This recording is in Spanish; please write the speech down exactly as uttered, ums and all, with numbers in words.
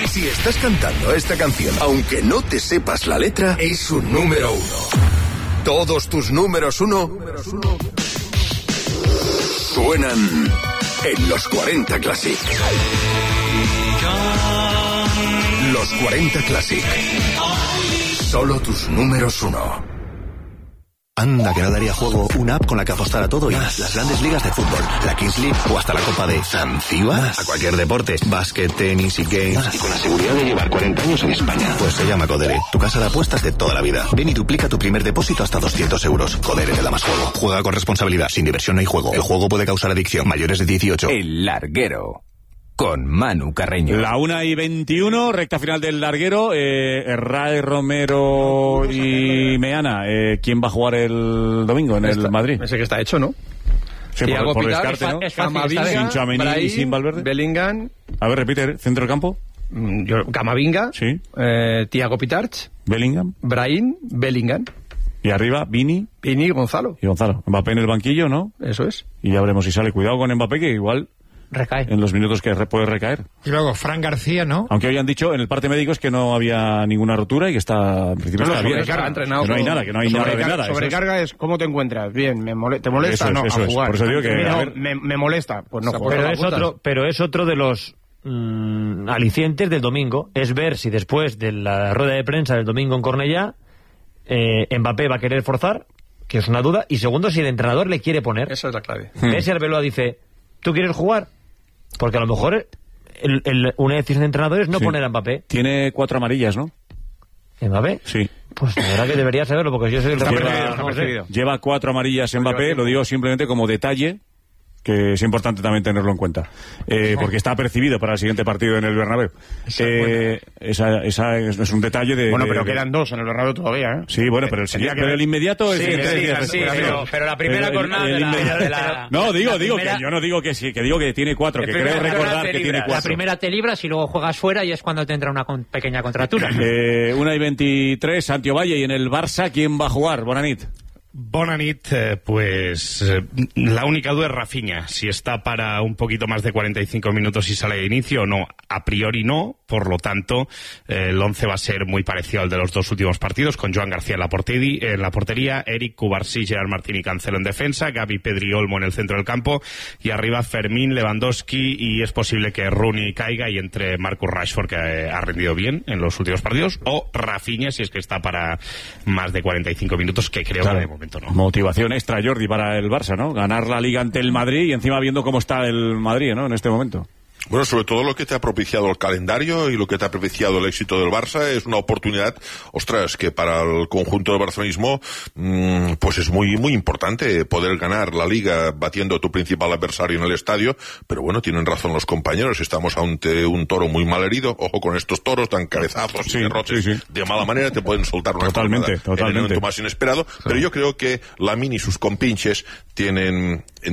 Si estás cantando esta canción, aunque no te sepas la letra, es un número uno. Todos tus números uno suenan en los cuarenta Classic. Los cuarenta Classic. Solo tus números uno. Anda, que no daría juego una app con la que apostar a todo y más. Las grandes ligas de fútbol, la Kings League o hasta la Copa de Zanzíbar. A cualquier deporte, básquet, tenis y games. Más. Y con la seguridad de llevar cuarenta años en España. Pues se llama Codere, tu casa de apuestas de toda la vida. Ven y duplica tu primer depósito hasta doscientos euros. Codere te da más juego. Juega con responsabilidad. Sin diversión no hay juego. El juego puede causar adicción. Mayores de dieciocho. El Larguero. Con Manu Carreño. La una y veintiuno, recta final del Larguero. Eh, Ray, Romero y Meana. Eh, ¿Quién va a jugar el domingo en el Madrid? Ese que está hecho, ¿no? Sí, por, por descarte, ¿no? Camavinga, sin Tchouaméni y sin Valverde. Bellingham. A ver, repite, centro del campo. Yo, Camavinga. Sí. Eh, Thiago Pitarch. Bellingham. Brahim, Bellingham. Y arriba, Vini. Vini y Gonzalo. Y Gonzalo. Mbappé en el banquillo, ¿no? Eso es. Y ya veremos si sale. Cuidado con Mbappé, que igual... recae. En los minutos que puede recaer. Y luego Fran García, ¿no? Aunque hoy han dicho en el parte médico es que no había ninguna rotura y que está, en principio no, está no, bien. Sobrecarga, entrenado. Que no hay nada, que no hay nada de nada. Sobrecarga es, ¿cómo te encuentras? Bien, me mole, ¿te molesta? Eso es, no, eso a es. jugar. Por eso digo que... No, a ver, me, me molesta. Pues no, pero, es otro, pero es otro de los mmm, alicientes del domingo. Es ver si después de la rueda de prensa del domingo en Cornellá, eh, Mbappé va a querer forzar, que es una duda, y segundo, si el entrenador le quiere poner. Esa es la clave. Hmm. Ves si Arbeloa dice, ¿tú quieres jugar? Porque a lo mejor el, el, una decisión de entrenador es no sí. poner a Mbappé. Tiene cuatro amarillas, ¿no? ¿Mbappé? Sí. Pues la verdad que debería saberlo, porque yo soy el lleva, no sé. lleva cuatro amarillas Mbappé, lo digo simplemente como detalle, que es importante también tenerlo en cuenta, eh, porque está apercibido para el siguiente partido en el Bernabéu. Esa, eh, esa, esa es, es un detalle de... Bueno, de, pero de, quedan dos en el Bernabéu todavía, ¿eh? Sí, bueno, pero el, Sería pero que... el inmediato es... Sí, es, sí, es, sí, es pero, pero la primera jornada de, de la... No, digo, la digo primera... que yo no digo que sí, que digo que tiene cuatro, que creo recordar que tiene cuatro. La primera te libras y luego juegas fuera y es cuando te entra una con, pequeña contratura. Eh, una y veintitrés, Santiago Valle, y en el Barça, ¿quién va a jugar? Bonanit. Bonanit, eh, pues eh, la única duda es Rafinha, si está para un poquito más de cuarenta y cinco minutos y sale de inicio o no. A priori no, por lo tanto eh, el once va a ser muy parecido al de los dos últimos partidos, con Joan García en la, porteri, en la portería, Eric, Cubarsí, Gerard Martín y Cancelo en defensa, Gavi, Pedri, Olmo en el centro del campo, y arriba Fermín, Lewandowski, y es posible que Rooney caiga y entre Marcus Rashford, que eh, ha rendido bien en los últimos partidos, o Rafinha, si es que está para más de cuarenta y cinco minutos, que creo claro. que de momento no. Motivación extra, Jordi, para el Barça, ¿no? Ganar la Liga ante el Madrid y encima viendo cómo está el Madrid, ¿no? En este momento. Bueno, sobre todo lo que te ha propiciado el calendario y lo que te ha propiciado el éxito del Barça es una oportunidad, ostras, que para el conjunto del barcelonismo mmm, pues es muy muy importante poder ganar la Liga batiendo a tu principal adversario en el estadio, pero bueno, tienen razón los compañeros, estamos ante un toro muy mal herido, ojo con estos toros, dan cabezazos sí, y derrotes sí, sí. de mala manera, te pueden soltar una totalmente, totalmente. en el momento más inesperado, sí. Pero yo creo que Lamine y sus compinches tienen